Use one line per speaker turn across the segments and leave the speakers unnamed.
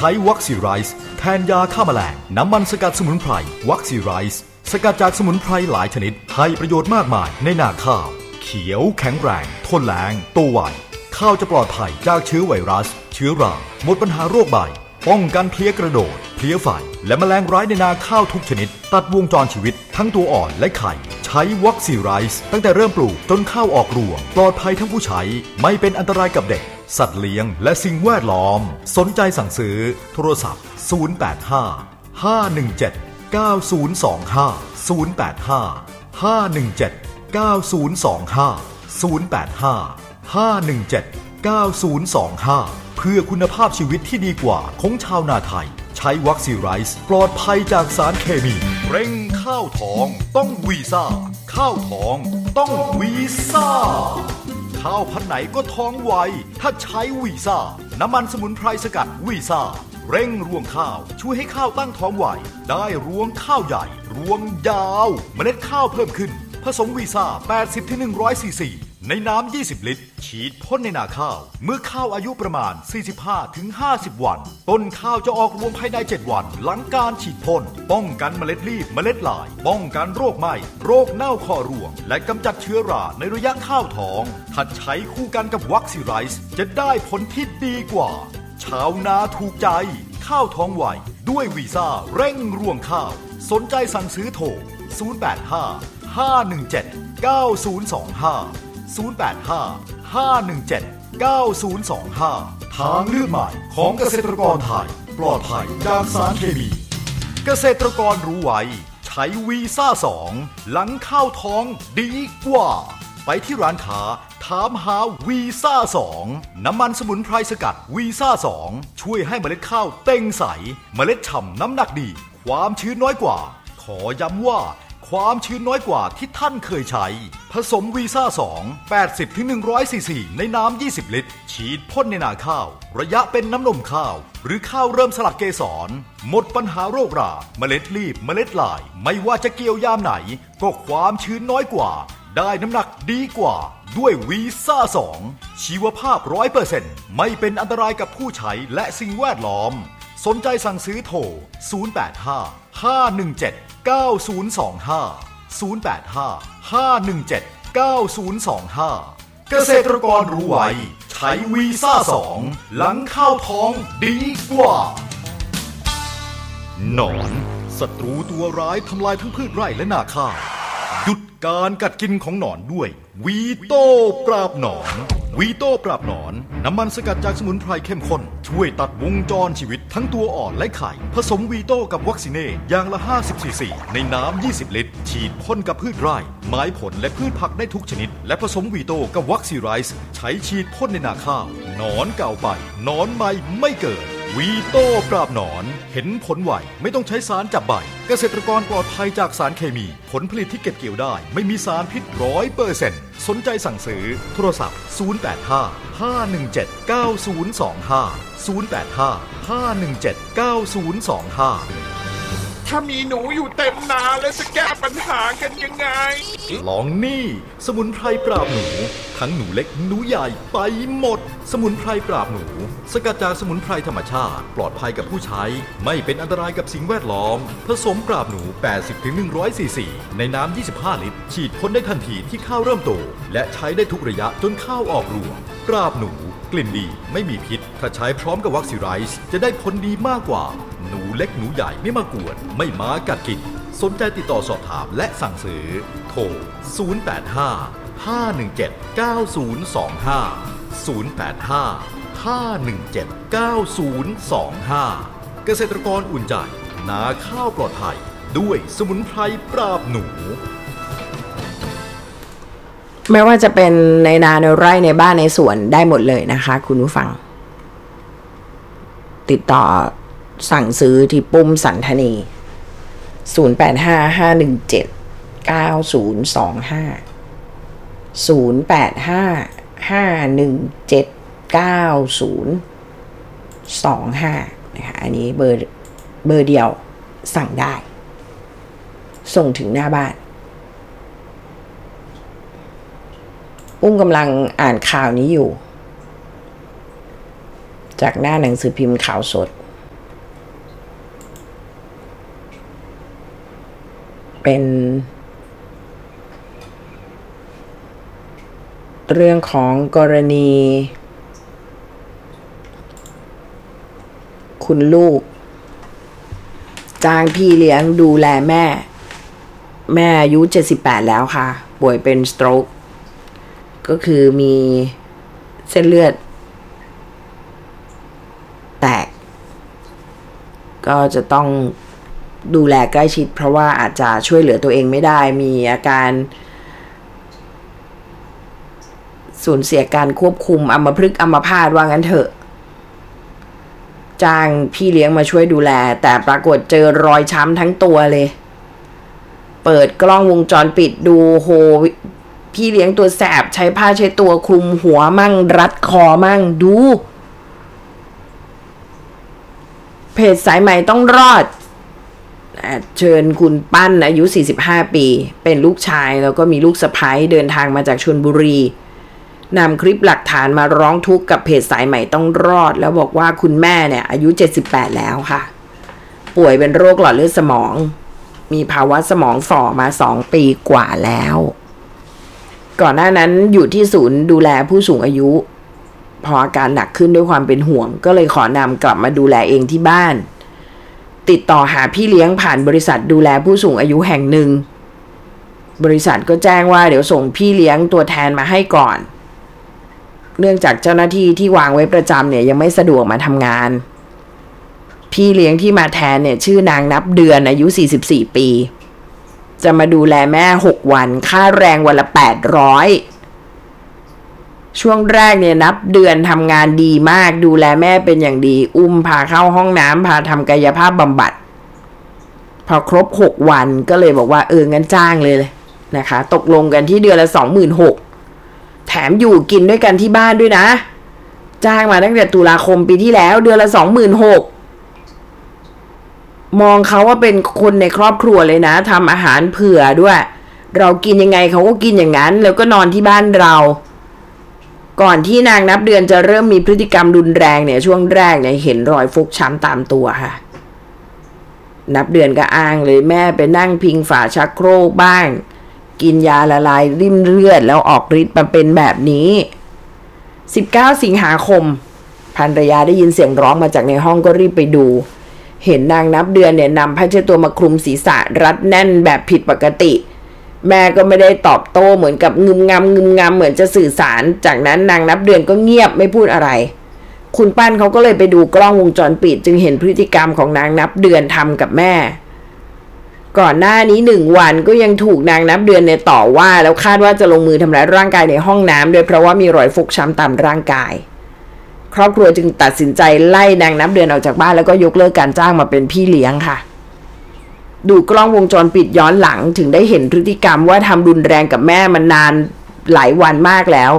ช้วัคซีไรส์แทนยาฆ่าแมลงน้ำมันสกัดสมุนไพรวัคซีไรส์สกัดจากสมุนไพรหลายชนิดให้ประโยชน์มากมายในนาข้าวเขียวแข็งแรงทนแล้งโตไวข้าวจะปลอดภัยจากเชื้อไวรัสเชื้อราหมดปัญหาโรคใบป้องกันเพลี้ยกระโดดเพลี้ยไฟและแมลงร้ายในนาข้าวทุกชนิดตัดวงจรชีวิตทั้งตัวอ่อนและไข่ใช้วัคซีไรส์ตั้งแต่เริ่มปลูกจนข้าวออกรวงปลอดภัยทั้งผู้ใช้ไม่เป็นอันตรายกับเด็กสัตว์เลี้ยงและสิ่งแวดล้อมสนใจสั่งซื้อโทรศัพท์085 517 9025 085 517 9025 085 517 9025 เพื่อคุณภาพชีวิตที่ดีกว่าของชาวนาไทยใช้วัคซีไรส์ปลอดภัยจากสารเคมีเร่งข้าวทองต้องวีซ่าข้าวทองต้องวีซ่าข้าวพันธุ์ไหนก็ท้องไวถ้าใช้วีซ่าน้ำมันสมุนไพรสกัดวีซ่าเร่งรวงข้าวช่วยให้ข้าวตั้งท้องไวได้รวงข้าวใหญ่รวงยาวเมล็ดข้าวเพิ่มขึ้นผสมวีซ่า 80-100 ซีซีในน้ำ 20 ลิตรฉีดพ่นในนาข้าวเมื่อข้าวอายุประมาณ 45-50 วันต้นข้าวจะออกรวงภายใน 7 วันหลังการฉีดพ่นป้องกันเมล็ดรีบเมล็ดลายป้องกันโรคไหม้โรคเน่าคอรวงและกำจัดเชื้อราในระยะข้าวทองถ้าใช้คู่กันกับวัคซีไรส์จะได้ผลที่ดีกว่าชาวนาถูกใจข้าวท้องไวด้วยวีซ่าเร่งรวงข้าวสนใจสั่งซื้อโทร085 517 9025 085 517 9025 ทางเลือกใหม่ของเกษตรกรไทยปลอดภัยจากสารเคมีเกษตรกรรู้ไว้ใช้วีซ่า2หลังข้าวท้องดีกว่าไปที่ร้านค้าถามหาวีซ่า2น้ำมันสมุนไพรสกัดวีซ่า2ช่วยให้เมล็ดข้าวเต่งใสเมล็ดฉ่ำน้ำหนักดีความชื้นน้อยกว่าขอย้ำว่าความชื้นน้อยกว่าที่ท่านเคยใช้ผสมวีซ่า2 80-100 ซีซีในน้ำ 20 ลิตรฉีดพ่นในนาข้าวระยะเป็นน้ำนมข้าวหรือข้าวเริ่มสลัดเกสรหมดปัญหาโรคราเมล็ดรีบเมล็ดลายไม่ว่าจะเกี่ยวยามไหนก็ความชื้นน้อยกว่าได้น้ำหนักดีกว่าด้วยวีซ่า2ชีวภาพ 100% ไม่เป็นอันตรายกับผู้ใช้และสิ่งแวดล้อมสนใจสั่งซื้อโทร085 517 9025 085 517 9025 เกษตรกรรู้ไว้ใช้วีซ่า2หลังข้าวท้องดีกว่าหนอนศัตรูตัวร้ายทำลายทั้งพืชไร่และนาข้าวหยุดการกัดกินของหนอนด้วยวีโต้ปราบหนอนวีโต้ปราบหนอนน้ำมันสกัดจากสมุนไพรเข้มข้นช่วยตัดวงจรชีวิตทั้งตัวอ่อนและไข่ผสมวีโต้กับวัคซีเน่อย่างละ50 ซีซีในน้ำ 20 ลิตรฉีดพ่นกับพืชไร่ไม้ผลและพืชผักได้ทุกชนิดและผสมวีโต้กับวัคซีไรส์ใช้ฉีดพ่นในนาข้าวหนอนเก่าไปหนอนใหม่ไม่เกิดวีโต้ปราบหนอนเห็นผลไวไม่ต้องใช้สารจับใบเกษตรกรปลอดภัยจากสารเคมีผลผลิตที่เก็บเกี่ยวได้ไม่มีสารพิษ 100% สนใจสั่งซื้อโทรศัพท์085 517 9025 085 517 9025
ถ้ามีหนูอยู่เต็มนาแล้วจะแก้ปัญหากันยังไง
ลองนี่สมุนไพรปราบหนูทั้งหนูเล็กหนูใหญ่ไปหมดสมุนไพรปราบหนูสกัดจากสมุนไพรธรรมชาติปลอดภัยกับผู้ใช้ไม่เป็นอันตรายกับสิ่งแวดล้อมผสมปราบหนู 80-100 ซีซีในน้ำ 25 ลิตรฉีดพ่นได้ทันทีที่ข้าวเริ่มโตและใช้ได้ทุกระยะจนข้าวออกรวงปราบหนูกลิ่นดีไม่มีพิษถ้าใช้พร้อมกับวัคซีไรส์จะได้ผลดีมากกว่าหนูเล็กหนูใหญ่ไม่มากวนไม่มากัดกินสนใจติดต่อสอบถามและสั่งซื้อโทร085 517 9025 085 517 9025 เกษตรกรอุ่นใจนาข้าวปลอดภัยด้วยสมุนไพรปราบหนู
ไม่ว่าจะเป็นในนาในไร่ในบ้านในสวนได้หมดเลยนะคะคุณผู้ฟังติดต่อสั่งซื้อที่ปุ้มสันธนี08517902500851790225นะคะอันนี้เบอร์เดียวสั่งได้ส่งถึงหน้าบ้านอุ้มกำลังอ่านข่าวนี้อยู่จากหน้าหนังสือพิมพ์ข่าวสดเป็นเรื่องของกรณีคุณลูกจ้างพี่เลี้ยงดูแลแม่อายุ78แล้วค่ะป่วยเป็นสโตรกก็คือมีเส้นเลือดแตกก็จะต้องดูแลใกล้ชิดเพราะว่าอาจจะช่วยเหลือตัวเองไม่ได้มีอาการสูญเสียการควบคุมอัมพฤกษ์อัมพาตว่างั้นเถอะจ้างพี่เลี้ยงมาช่วยดูแลแต่ปรากฏเจอรอยช้ำทั้งตัวเลยเปิดกล้องวงจรปิดดูโหพี่เลี้ยงตัวแสบใช้ผ้าเช็ดตัวคลุมหัวมั่งรัดคอมั่งดูเพจสายใหม่ต้องรอดเชิญคุณปั้นอายุ45ปีเป็นลูกชายแล้วก็มีลูกสะใภ้เดินทางมาจากชลบุรีนำคลิปหลักฐานมาร้องทุกข์กับเพจสายใหม่ต้องรอดแล้วบอกว่าคุณแม่เนี่ยอายุ78แล้วค่ะป่วยเป็นโรคหลอดเลือดสมองมีภาวะสมองฝ่อมา2 ปีกว่าแล้วก่อนหน้านั้นอยู่ที่ศูนย์ดูแลผู้สูงอายุพออาการหนักขึ้นด้วยความเป็นห่วงก็เลยขอนำกลับมาดูแลเองที่บ้านติดต่อหาพี่เลี้ยงผ่านบริษัทดูแลผู้สูงอายุแห่งหนึ่งบริษัทก็แจ้งว่าเดี๋ยวส่งพี่เลี้ยงตัวแทนมาให้ก่อนเนื่องจากเจ้าหน้าที่ที่วางไว้ประจำเนี่ยยังไม่สะดวกมาทำงานพี่เลี้ยงที่มาแทนเนี่ยชื่อนางนับเดือนอายุ44ปีจะมาดูแลแม่6 วันค่าแรงวันละ800ช่วงแรกเนี่ยนับเดือนทำงานดีมากดูแลแม่เป็นอย่างดีอุ้มพาเข้าห้องน้ำพาทำกายภาพบำบัดพอครบ6 วันก็เลยบอกว่างั้นจ้างเลยนะคะตกลงกันที่เดือนละ 26,000 แถมอยู่กินด้วยกันที่บ้านด้วยนะจ้างมาตั้งแต่ตุลาคมปีที่แล้วเดือนละ 26,000มองเขาว่าเป็นคนในครอบครัวเลยนะทำอาหารเผื่อด้วยเรากินยังไงเขาก็กินอย่างนั้นแล้วก็นอนที่บ้านเราก่อนที่นางนับเดือนจะเริ่มมีพฤติกรรมรุนแรงเนี่ยช่วงแรกเนี่ยเห็นรอยฟกช้ำตามตัวค่ะนับเดือนก็อ้างเลยแม่ไปนั่งพิงฝาชักโครกบ้างกินยาละลายริ่มเลือดแล้วออกฤทธิ์มาเป็นแบบนี้19 สิงหาคมภรรยาได้ยินเสียงร้องมาจากในห้องก็รีบไปดูเห็นนางนับเดือนเนี่ยนำผ้าเช็ดตัวมาคลุมศีรษะรัดแน่นแบบผิดปกติแม่ก็ไม่ได้ตอบโต้เหมือนกับงึมงำเหมือนจะสื่อสารจากนั้นนางนับเดือนก็เงียบไม่พูดอะไรคุณปั้นเขาก็เลยไปดูกล้องวงจรปิดจึงเห็นพฤติกรรมของนางนับเดือนทำกับแม่ก่อนหน้านี้1 วันก็ยังถูกนางนับเดือนเนี่ยต่อว่าแล้วคาดว่าจะลงมือทำร้ายร่างกายในห้องน้ำด้วยเพราะว่ามีรอยฟกช้ำตามร่างกายครอบครัวจึงตัดสินใจไล่นางนับเดือนออกจากบ้านแล้วก็ยกเลิกการจ้างมาเป็นพี่เลี้ยงค่ะดูกล้องวงจรปิดย้อนหลังถึงได้เห็นพฤติกรรมว่าทำรุนแรงกับแม่มานานหลายวันมากแล้ว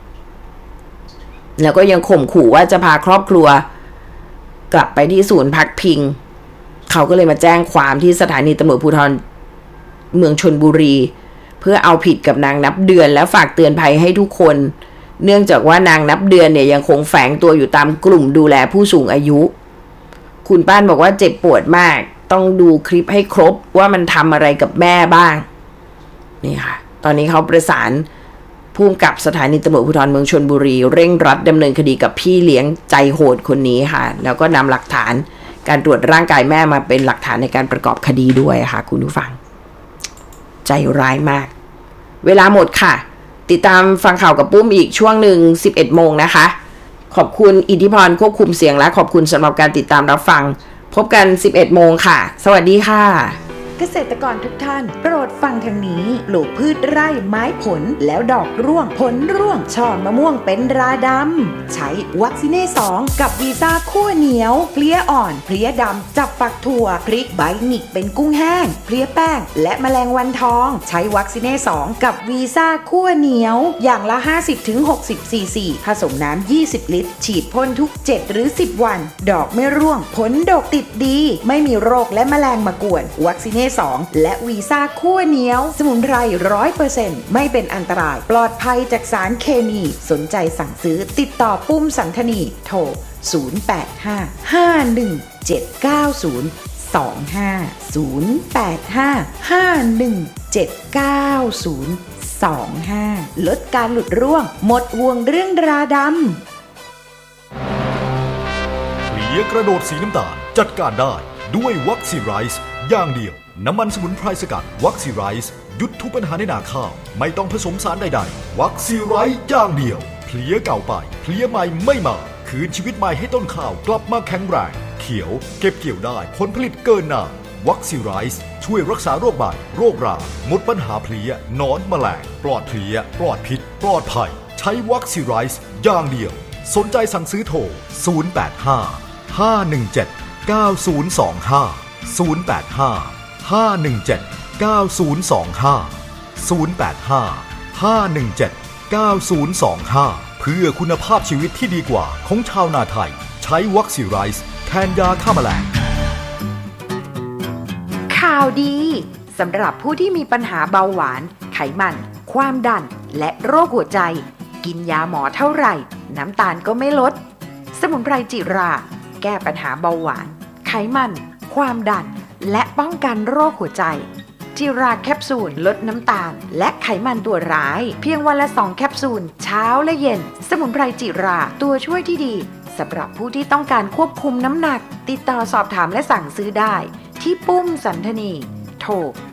ก็ยังข่มขู่ว่าจะพาครอบครัวกลับไปที่ศูนย์พักพิงเขาก็เลยมาแจ้งความที่สถานีตำรวจภูธรเมืองชลบุรีเพื่อเอาผิดกับนางนับเดือนและฝากเตือนภัยให้ทุกคนเนื่องจากว่านางนับเดือนเนี่ยยังคงแฝงตัวอยู่ตามกลุ่มดูแลผู้สูงอายุคุณป้านบอกว่าเจ็บปวดมากต้องดูคลิปให้ครบว่ามันทำอะไรกับแม่บ้างนี่ค่ะตอนนี้เขาประสานผู้กำกับสถานีตำรวจภูธรเมืองชลบุรีเร่งรัดดำเนินคดีกับพี่เลี้ยงใจโหดคนนี้ค่ะแล้วก็นำหลักฐานการตรวจร่างกายแม่มาเป็นหลักฐานในการประกอบคดีด้วยค่ะคุณผู้ฟังใจร้ายมากเวลาหมดค่ะติดตามฟังข่าวกับปุ้มอีกช่วงหนึ่ง 11 โมงนะคะขอบคุณอิทธิพรควบคุมเสียงและขอบคุณสำหรับการติดตามรับฟังพบกัน 11 โมงค่ะสวัสดีค่ะ
เกษตรกรทุกท่านโปรดฟังทางนี้ปลูกพืชไร่ไม้ผลแล้วดอกร่วงผลร่วงช่อมะม่วงเป็นราดำใช้วัคซีเน่2กับวีซ่าคั่วเหนียวเพลี้ยอ่อนเพลี้ยดำจับฝักถั่วพริกใบหงิกเป็นกุ้งแห้งเพลี้ยแป้งและแมลงวันทองใช้วัคซีเน่2กับวีซ่าคั่วเหนียวอย่างละ 50-60 ซีซีผสมน้ำ20 ลิตรฉีดพ่นทุก7หรือ10 วันดอกไม่ร่วงผลดกติดดีไม่มีโรคและแมลงมากวนวัคซีเน่2และวีซ่าคั่วเหนียวสมุนไพร 100% ไม่เป็นอันตรายปลอดภัยจากสารเคมีสนใจสั่งซื้อติดต่อปุ้มสันธนีโทร 085 517 90 ลดการหลุดร่วงหมดห่วงเรื่องราดำ
เพลียกระโดดสีน้ำตาลจัดการได้ด้วยวัคซีไรซ์อย่างเดียวน้ำมันสมุนไพรสกัดวัคซีไรซ์หยุดทุกปัญหาในนาข้าวไม่ต้องผสมสารใดๆวัคซีไรซ์อย่างเดียวเพลียเก่าไปเพลียใหม่ไม่มาคืนชีวิตใหม่ให้ต้นข้าวกลับมาแข็งแรงเขียวเก็บเกี่ยวได้ผลผลิตเกินนานวัคซีไรซ์ช่วยรักษาโรคใบโรคราหมดปัญหาเพลียหนอนแมลงปลอดเพลียปลอดพิษปลอดภัยใช้วัคซีไรซ์อย่างเดียวสนใจสั่งซื้อโทร085-517-9025 เพื่อคุณภาพชีวิตที่ดีกว่าของชาวนาไทยใช้วัคซีไรซ์แทนยาฆ่าแมลง
ข่าวดีสำหรับผู้ที่มีปัญหาเบาหวานไขมันความดันและโรคหัวใจกินยาหมอเท่าไหร่น้ำตาลก็ไม่ลดสมุนไพรจิราแก้ปัญหาเบาหวานไขมันความดันและป้องกันโรคหัวใจจิราแคปซูลลดน้ำตาลและไขมันตัวร้ายเพียงวันละ2แคปซูลเช้าและเย็นสมุนไพรจิราตัวช่วยที่ดีสำหรับผู้ที่ต้องการควบคุมน้ำหนักติดต่อสอบถามและสั่งซื้อได้ที่ปุ้มสันธนีโทร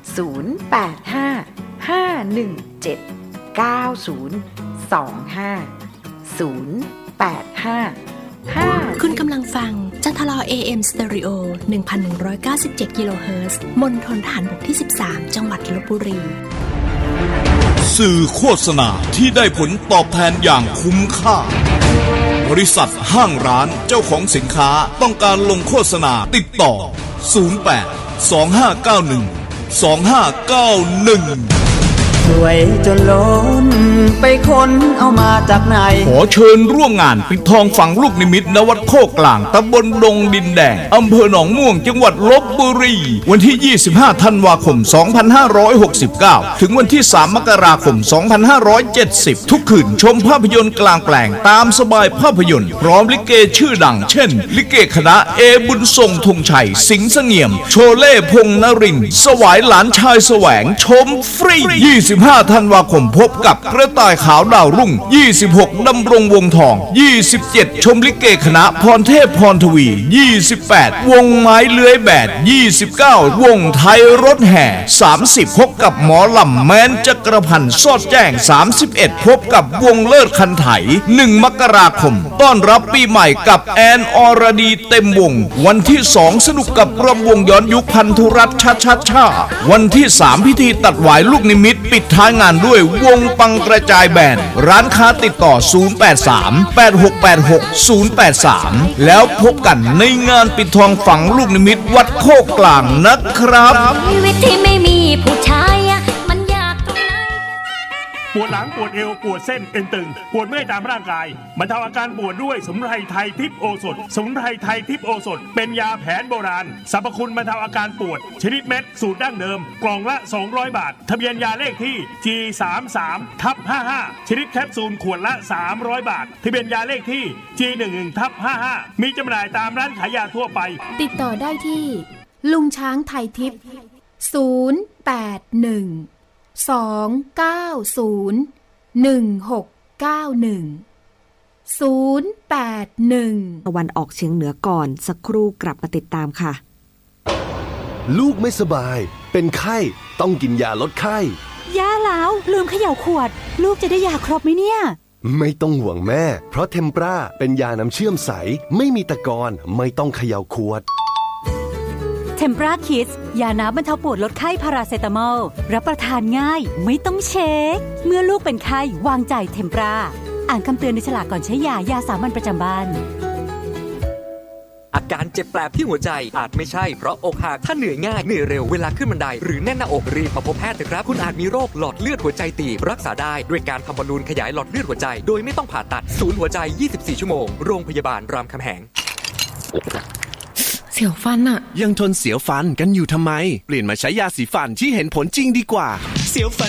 คุณกำลังฟังจัทล AM Stereo 1197 กิโลเฮิรตซ์มณฑลทหารบกที่ 13 จังหวัดลพบุรี
สื่อโฆษณาที่ได้ผลตอบแทนอย่างคุ้มค่าบริษัทห้างร้านเจ้าของสินค้าต้องการลงโฆษณาติดต่อ08-2591-2591
สวยจนล้นไปค้นเอามาจากไหน
ขอเชิญร่วมงานปิดทองฝังลูกนิมิตณวัดโคกลางตำบลดงดินแดงอำเภอหนองม่วงจังหวัดลพบุรีวันที่25ธันวาคม2569ถึงวันที่3มกราคม2570ทุกคืนชมภาพยนตร์กลางแปลงตามสบายภาพยนตร์พร้อมลิเกชื่อดังเช่นลิเกคณะเอบุญทรงธงชัยสิงห์เสงี่ยมโชเล่พงษ์นรินทร์สวายหลานชายแสวงชมฟรี25ธันวาคมพบกับกระต่ายขาวดาวรุ่ง26ดำรงวงทอง27ชมลิเกคณะพรเทพพรทวี28วงไม้เลื้อยแบด29วงไทยรถแห่30พบกับหมอลำแม้นจักรพันธ์สอดแจ้ง31พบกับวงเลิศคันไถ1มกราคมต้อนรับปีใหม่กับแอนอรดีเต็มวงวันที่2สนุกกับรำวงย้อนยุคพันธุรัตน์ชาวันที่3พิธีตัดหวายลูกนิมิตปิดท้ายงานด้วยวงปังกระจายแบนด์ร้านค้าติดต่อ083-8686-083แล้วพบกันในงานปิดทองฝังลูกนิมิตวัดโคกกลางนะครับ
ชีวิตที่ไม่มีผู้ชายมันยากตรงไหน
ปวดหลังปวดเอวปวดเส้นเอ็นตึงปวดเมื่อยตามร่างกายบรรเทาอาการปวดด้วยสมุนไพรไทยทิพย์โอสถสมุนไพรไทยทิพย์โอสถเป็นยาแผนโบราณสรรพคุณบรรเทาอาการปวดชนิดเม็ดสูตรดั้งเดิมกล่องละ200 บาททะเบียนยาเลขที่ G33/55 ชนิดแคปซูลขวดละ300 บาททะเบียนยาเลขที่ G11/55 มีจำหน่ายตามร้านขายยาทั่วไป
ติดต่อได้ที่ลุงช้างไทยทิพย์
ตะวันออกเฉียงเหนือก่อนสักครู่กลับมาติดตามค่ะ
ลูกไม่สบายเป็นไข้ต้องกินยาลดไข้
ย่าแล้วลืมเขย่าขวดลูกจะได้ยาครบไหมเนี่ย
ไม่ต้องห่วงแม่เพราะเทมปราเป็นยาน้ำเชื่อมใสไม่มีตะกอนไม่ต้องเขย่าขวด
เทมปราคิดยาน้ำบรรเทาปวดลดไข้พาราเซตามอลรับประทานง่ายไม่ต้องเช็คเมื่อลูกเป็นไข้วางใจเทมปราอ่านคำเตือนในฉลากก่อนใช้ยาสามัญประจำบ้าน
อาการเจ็บแปลบที่หัวใจอาจไม่ใช่เพราะอกหักถ้าเหนื่อยง่ายเหนื่อยเร็วเวลาขึ้นบันไดหรือแน่นหน้าอกรีบมาพบแพทย์เถอะครับคุณอาจมีโรคหลอดเลือดหัวใจตีบรักษาได้ด้วยการทำบอลลูนขยายหลอดเลือดหัวใจโดยไม่ต้องผ่าตัดศูนย์หัวใจ24ชั่วโมงโรงพยาบาลรามคำแหง
เสียวฟันอะ
ยังทนเสียวฟันกันอยู่ทำไมเปลี่ยนมาใช้ยาสีฟันที่เห็นผลจริงดีกว่า
เสียวฟัน